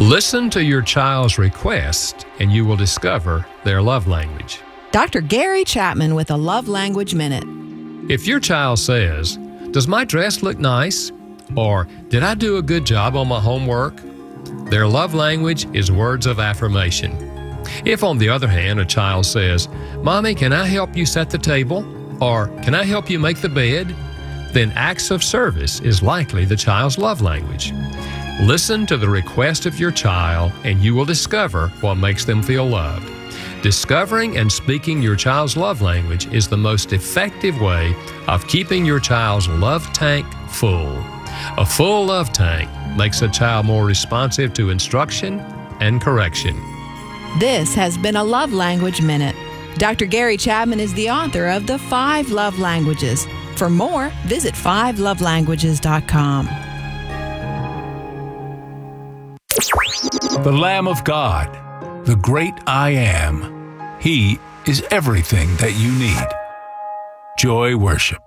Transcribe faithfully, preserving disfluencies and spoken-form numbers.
Listen to your child's request, and you will discover their love language. Doctor Gary Chapman with a Love Language Minute. If your child says, "Does my dress look nice?" or "Did I do a good job on my homework?" their love language is words of affirmation. If, on the other hand, a child says, "Mommy, can I help you set the table?" or "Can I help you make the bed?" then acts of service is likely the child's love language. Listen to the request of your child, and you will discover what makes them feel loved. Discovering and speaking your child's love language is the most effective way of keeping your child's love tank full. A full love tank makes a child more responsive to instruction and correction. This has been a Love Language Minute. Doctor Gary Chapman is the author of The Five Love Languages. For more, visit five love languages dot com. The Lamb of God, the great I Am. He is everything that you need. Joy Worship.